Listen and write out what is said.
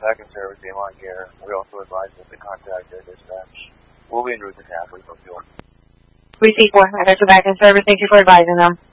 Vacuum service, Avon here. We also advise that the contact their dispatch. We'll be en route to Castle for fuel. Receipt 4, I got your vacuum service. Thank you for advising them.